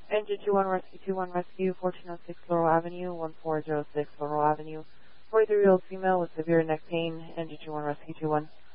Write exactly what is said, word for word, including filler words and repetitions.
Engine two one Rescue two one Rescue, fourteen oh six Laurel Avenue, one four zero six Laurel Avenue. forty-three-year-old female with severe neck pain. Engine two one Rescue two one.